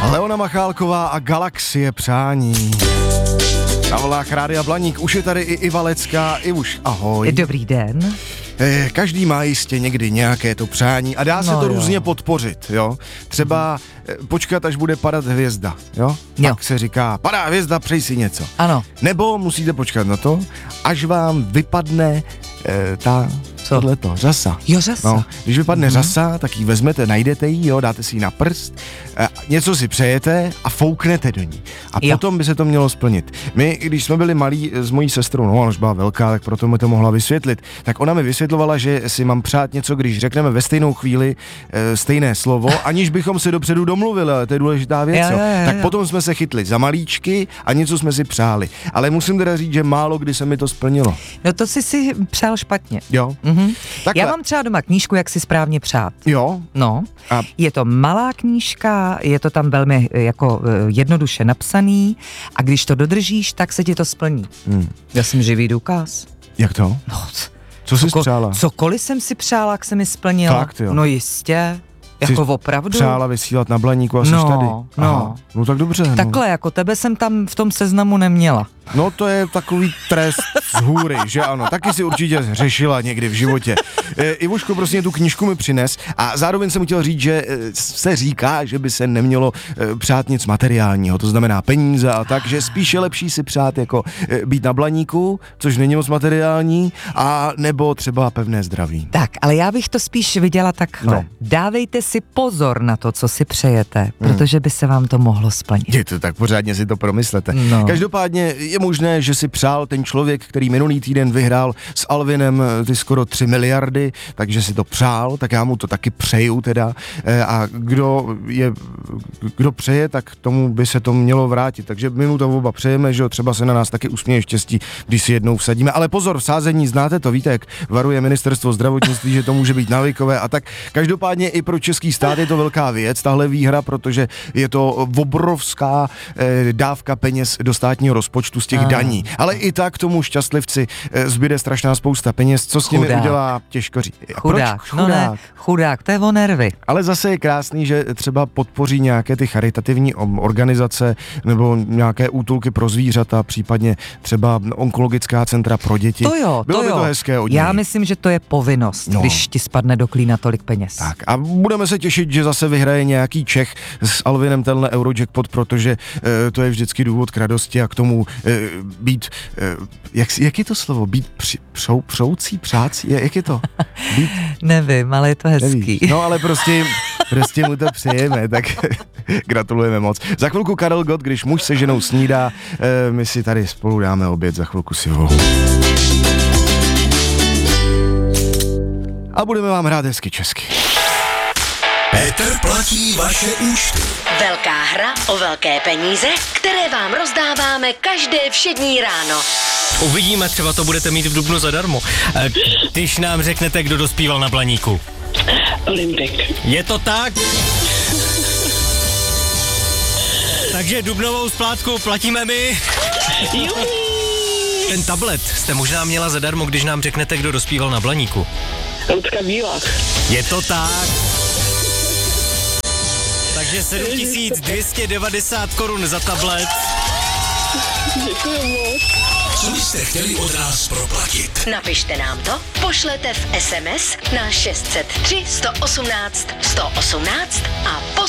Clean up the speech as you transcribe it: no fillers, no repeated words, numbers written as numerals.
Leona Machálková a Galaxie přání. Na vlnách Rádia Blaník, už je tady i Iva Lecká. Ivuš, ahoj. Dobrý den. Každý má jistě někdy nějaké to přání a dá se to různě podpořit, jo. Třeba počkat, až bude padat hvězda, jo. Tak se říká, padá hvězda, přej si něco. Ano. Nebo musíte počkat na to, až vám vypadne tohleto, řasa. Jo, řasa. No, když vypadne řasa, tak ji vezmete, najdete ji, jo, dáte si ji na prst, něco si přejete a fouknete do ní. A potom by se to mělo splnit. My, když jsme byli malí s mojí sestrou, no, ona už byla velká, tak proto mi to mohla vysvětlit, tak ona mi vysvětlovala, že si mám přát něco, když řekneme ve stejnou chvíli stejné slovo, aniž bychom se dopředu domluvili, ale to je důležitá věc, jo. Tak potom jsme se chytli za malíčky a něco jsme si přáli. Ale musím teda říct, že málo kdy se mi to splnilo. No to jsi přál špatně. Jo. Já mám třeba doma knížku, jak si správně přát. Jo. No. Je to malá knížka, je to tam velmi jako jednoduše napsaný a když to dodržíš, tak se ti to splní. Já jsem živý důkaz. Jak to? No, co jsi přála? Cokoliv jsem si přála, jak se mi splnilo. Fakt, jo. No jistě. Jako opravdu? Přála vysílat na Blaníku a jsi tady. Aha. No tak dobře. Takhle, jako tebe jsem tam v tom seznamu neměla. No to je takový trest z hůry, že ano. Taky si určitě řešila někdy v životě. Ivuško, prostě tu knížku mi přines a zároveň jsem chtěl říct, že se říká, že by se nemělo přát nic materiálního, to znamená peníze a tak, že spíš je lepší si přát jako být na Blaníku, což není moc materiální, a nebo třeba pevné zdraví. Tak, ale já bych to spíš viděla takhle. No. Dávejte si pozor na to, co si přejete, protože by se vám to mohlo splnit. Je to tak, pořádně si to promyslete. No. Každopádně je možné, že si přál ten člověk, který minulý týden vyhrál s Alvinem ty skoro 3 miliardy, takže si to přál, tak já mu to taky přeju teda. A kdo přeje, tak tomu by se to mělo vrátit. Takže my mu to oba přejeme, že jo, třeba se na nás taky usměje štěstí, když si jednou vsadíme. Ale pozor, v sázení, znáte to, víte, jak varuje ministerstvo zdravotnictví, že to může být návykové a tak. Každopádně i pro český stát je to velká věc, tahle výhra, protože je to obrovská dávka peněz do státního rozpočtu z těch daní. Ale i tak tomu šťastlivci zbyde strašná spousta peněz, co s nimi udělá, těžko říct. Chudák. Proč? No ne, chudák, to je o nervy. Ale zase je krásný, že třeba podpoří nějaké ty charitativní organizace nebo nějaké útulky pro zvířata, případně třeba onkologická centra pro děti. Bylo by to hezké od něj. Já myslím, že to je povinnost, když ti spadne do klína tolik peněz. Tak a budeme se těšit, že zase vyhraje nějaký Čech s Alvinem tenhle Eurojackpot, protože to je vždycky důvod k radosti a k tomu být, jak je to slovo, být přoucí, práci, jak je to? Být... Nevím, ale je to hezký. Nevíš. No ale prostě mu to přejeme, tak gratulujeme moc. Za chvilku Karel Gott, když muž se ženou snídá, my si tady spolu dáme oběd, za chvilku si ho. A budeme vám hrát hezky česky. Petr platí vaše účty. Velká hra o velké peníze, které vám rozdáváme každé všední ráno. Uvidíme, třeba to budete mít v dubnu zadarmo. Když nám řeknete, kdo dospíval na Blaníku. Olympik. Je to tak? Takže dubnovou splátku platíme my. Ten tablet jste možná měla zadarmo, když nám řeknete, kdo dospíval na Blaníku. Lucka Bílák. Je to tak. Takže 7290 korun za tablet. Děkuji moc. Co byste chtěli od nás proplatit? Napište nám to, pošlete v SMS na 603 118 118 a